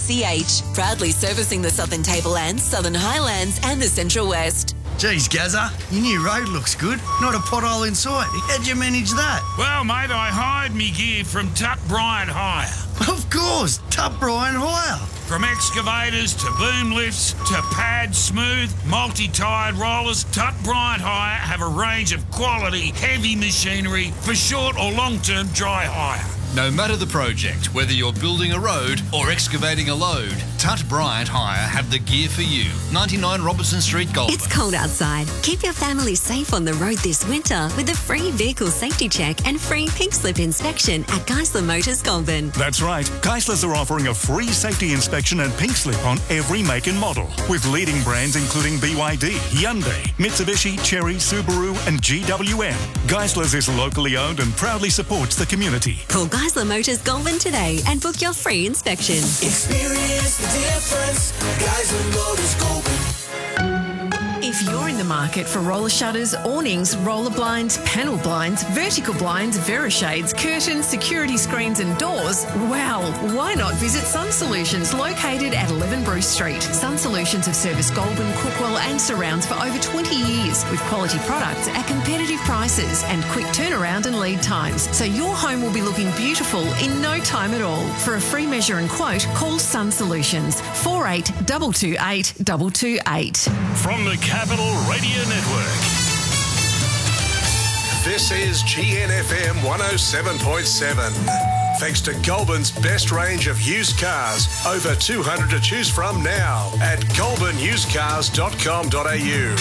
Proudly servicing the Southern Tablelands, Southern Highlands and the Central West. Geez, Gazza, your new road looks good. Not a pothole in sight. How'd you manage that? Well, mate, I hired me gear from Tuck Bryant Hire. Of course, Tuck Bryant Hire. From excavators to boom lifts to pad smooth, multi-tired rollers, Tuck Bryant Hire have a range of quality, heavy machinery for short or long-term dry hire. No matter the project, whether you're building a road or excavating a load, Tutt Bryant Hire have the gear for you. 99 Robertson Street, Goulburn. It's cold outside. Keep your family safe on the road this winter with a free vehicle safety check and free pink slip inspection at Geisler Motors, Goulburn. That's right. Geislers are offering a free safety inspection and pink slip on every make and model, with leading brands including BYD, Hyundai, Mitsubishi, Chery, Subaru and GWM. Geislers is locally owned and proudly supports the community. Call Geisler Motors, Goulburn today and book your free inspection. Experience the difference. Geisler Motors, Goulburn. If you're in the market for roller shutters, awnings, roller blinds, panel blinds, vertical blinds, Verishades, curtains, security screens and doors, well, why not visit Sun Solutions, located at 11 Bruce Street. Sun Solutions have serviced Goulburn, Crookwell and surrounds for over 20 years with quality products at competitive prices and quick turnaround and lead times. So your home will be looking beautiful in no time at all. For a free measure and quote, call Sun Solutions 482228 228. From the Capital Radio Network. This is GNFM 107.7. Thanks to Goulburn's best range of used cars. Over 200 to choose from now at goulburnusedcars.com.au.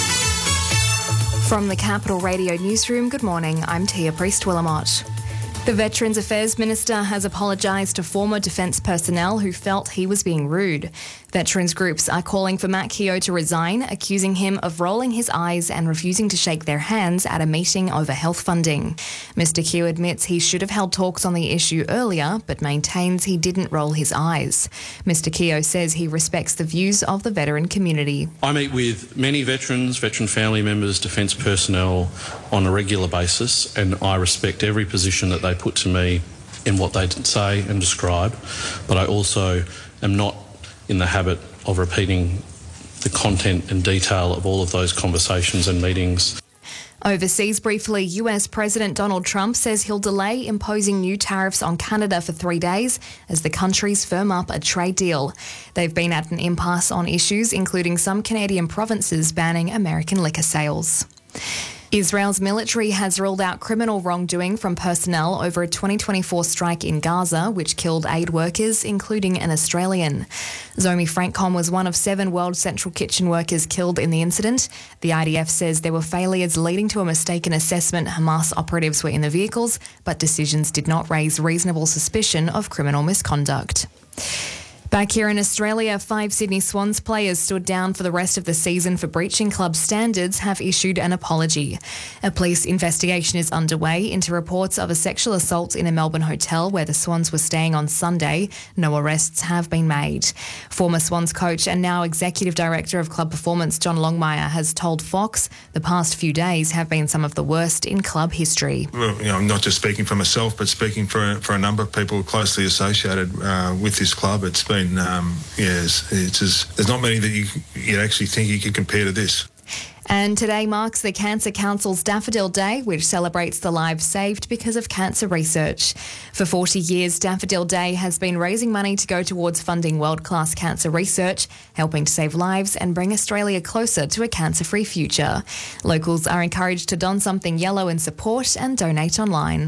From the Capital Radio Newsroom, good morning. I'm Tia Priest-Willamott. The Veterans Affairs Minister has apologised to former Defence personnel who felt he was being rude. Veterans groups are calling for Matt Keogh to resign, accusing him of rolling his eyes and refusing to shake their hands at a meeting over health funding. Mr Keogh admits he should have held talks on the issue earlier, but maintains he didn't roll his eyes. Mr Keogh says he respects the views of the veteran community. I meet with many veterans, veteran family members, Defence personnel on a regular basis, and I respect every position that they put to me in what they say and describe, but I also am not in the habit of repeating the content and detail of all of those conversations and meetings. Overseas briefly, US President Donald Trump says he'll delay imposing new tariffs on Canada for 3 days as the countries firm up a trade deal. They've been at an impasse on issues including some Canadian provinces banning American liquor sales. Israel's military has ruled out criminal wrongdoing from personnel over a 2024 strike in Gaza, which killed aid workers, including an Australian. Zomi Francom was one of 7 World Central Kitchen workers killed in the incident. The IDF says there were failures leading to a mistaken assessment Hamas operatives were in the vehicles, but decisions did not raise reasonable suspicion of criminal misconduct. Back here in Australia, 5 Sydney Swans players stood down for the rest of the season for breaching club standards have issued an apology. A police investigation is underway into reports of a sexual assault in a Melbourne hotel where the Swans were staying on Sunday. No arrests have been made. Former Swans coach and now Executive Director of Club Performance John Longmire has told Fox the past few days have been some of the worst in club history. Well, I'm not just speaking for myself, but speaking for a number of people closely associated with this club. It's been there's not many that you actually think you could compare to this. And today marks the Cancer Council's Daffodil Day, which celebrates the lives saved because of cancer research. For 40 years, Daffodil Day has been raising money to go towards funding world-class cancer research, helping to save lives and bring Australia closer to a cancer-free future. Locals are encouraged to don something yellow in support and donate online.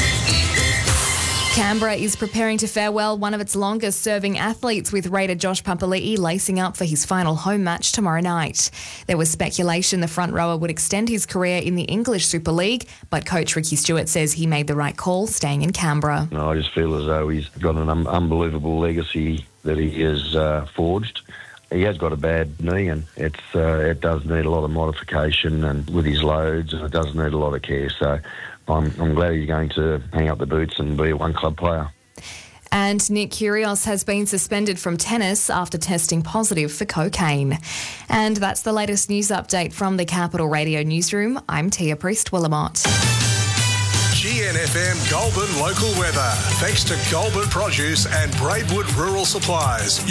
Canberra is preparing to farewell one of its longest-serving athletes, with Raider Josh Papali'i lacing up for his final home match tomorrow night. There was speculation the front rower would extend his career in the English Super League, but coach Ricky Stewart says he made the right call staying in Canberra. I just feel as though he's got an unbelievable legacy that he has forged. He has got a bad knee, and it does need a lot of modification and with his loads, and it does need a lot of care. So I'm glad he's going to hang up the boots and be a one-club player. And Nick Kyrgios has been suspended from tennis after testing positive for cocaine. And that's the latest news update from the Capital Radio Newsroom. I'm Tia Priest-Willamott. GNFM Goulburn local weather. Thanks to Goulburn Produce and Braidwood Rural Supplies.